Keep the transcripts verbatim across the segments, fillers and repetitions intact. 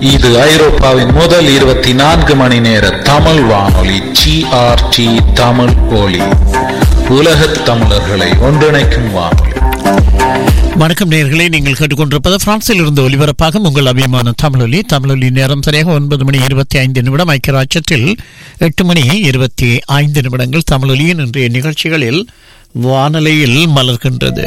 இது ஐரோப்பாவின் முதல் இருபத்தி நான்கு மணி நேர தமிழ் வானொலி ஜிஆர்டி தமிழ் ஒலி. உலகத் தமிழர்களை ஒன்றிணைக்கும் வானொலி. வணக்கம் நேயர்களே, நீங்கள் கேட்டுக்கொண்டிருப்பது பிரான்சில் இருந்து ஒலிபரப்பாகும் உங்கள் அபிமான தமிழொலி. தமிழொலி நேரம் சரியாக ஒன்பது மணி இருபத்தி ஐந்து நிமிடம். ஐக்கிய ராஜ்யத்தில் எட்டு மணி இருபத்தி ஐந்து நிமிடங்கள். தமிழொலியின் இன்றைய நிகழ்ச்சிகளில் வானொலியில் மலர்கின்றது.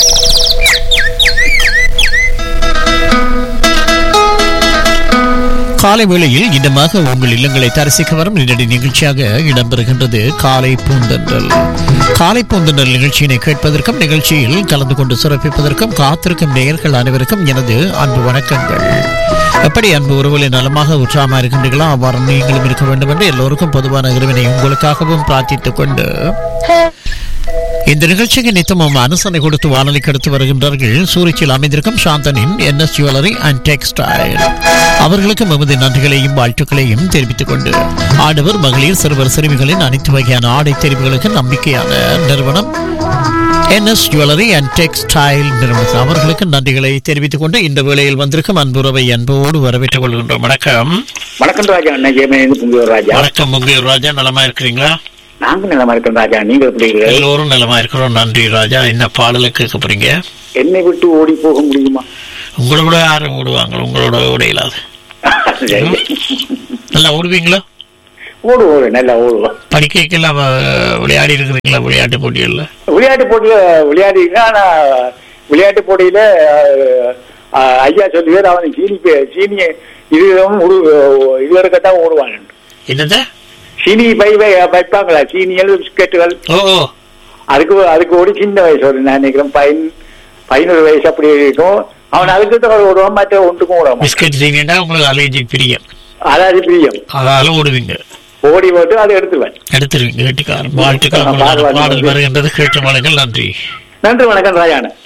காலை வேளையில் இடமாக உங்கள் இல்லங்களை தரிசிக்க வரும் நேரடி நிகழ்ச்சியாக இடம்பெறுகின்றது காலை பூந்தென்றல். காலை பூந்தென்றல் நிகழ்ச்சியினை கேட்பதற்கும் நிகழ்ச்சியில் கலந்து கொண்டு சிறப்பிப்பதற்கும் காத்திருக்கும் நேயர்கள் அனைவருக்கும் எனது அன்பு வணக்கங்கள். எப்படி அன்பு உறவுகளை நலமாக உற்சாகமாக இருக்கின்றீர்களோ அவ்வாறு நீங்களும் இருக்க வேண்டும் என்று எல்லோருக்கும் பொதுவான இறைவனை உங்களுக்காகவும் பிரார்த்தித்துக் கொண்டு இந்த நிகழ்ச்சிக்கு நித்தமும் அனுசரணை கொடுத்து வானொலிக்கு எடுத்து வருகின்றார்கள் சூரிச்சில் அமைந்திருக்கும் சாந்தனின் என்எஸ் ஜுவல்லரி அண்ட் டெக்ஸ்டைல். அவர்களுக்கும் எமது நன்றிகளையும் வாழ்த்துக்களையும் தெரிவித்துக் கொண்டு ஆடவர் மகளிர் சிறுவர் சிறுமிகளின் அனைத்து வகையான ஆடை தெரிவுகளுக்கு நம்பிக்கையான நிறுவனம் என்எஸ் ஜுவல்லரி அண்ட் டெக்ஸ்டைல் நிறுவனம் அவர்களுக்கு நன்றிகளை தெரிவித்துக் கொண்டு இந்த வேளையில் வந்திருக்கும் அன்புறவை அன்போடு வரவேற்றுக் கொள்கின்றோம். வணக்கம். வணக்கம் ராஜா. ராஜா வணக்கம். முங்கையூர் ராஜா, நலமா இருக்கிறீங்களா? நாங்க நலமா இருக்கோம் ராஜா. நீங்க எப்படி? எல்லோரும் நலமா இருக்கிறோம், நன்றி ராஜா. என்ன பாடலை கேட்க போறீங்க? என்னை விட்டு ஓடி போக முடியுமா? உங்களோட கூட யாரும் ஓடுவாங்க, உங்களோட ஓடையிலாது. நல்லா ஓடுவீங்களா? ஓடு ஓடு நல்லா ஓடுவோம். படிக்கலாம் விளையாடி இருக்கிறீங்களா? விளையாட்டு போட்டிகள்ல விளையாட்டு போட்டியில விளையாடிங்கன்னா நான் விளையாட்டு போட்டியில ஐயா சொல்லுவார், அவன் சீனி சீனி இது இதுவரை கட்டா ஓடுவான். என்னது? சீனி பை வைப்பாங்களா, சீனியல் பிஸ்கெட்டுகள். ஓ, அதுக்கு அதுக்கு ஓடி சின்ன வயசு வரும். நான் நினைக்கிறேன் பயன் பதினோரு வயசு அப்படி இருக்கும். அவன் அதுக்கு ஓடுவான், மற்ற ஒன்றுக்கும் ஓடுவான். பிஸ்கெட் சீனியா உங்களுக்கு அலர்ஜி பிரியம்? அதாவது பிரியம், அதால ஓடுவீங்க. ஓடி போட்டு அதை எடுத்துருவேன். எடுத்துருவீங்க. வீட்டுக்காரன் வாழ்த்துக்கள். பாடல் வருகின்றது, கேட்டு மலைகள். நன்றி. நன்றி, வணக்கம் ராஜான.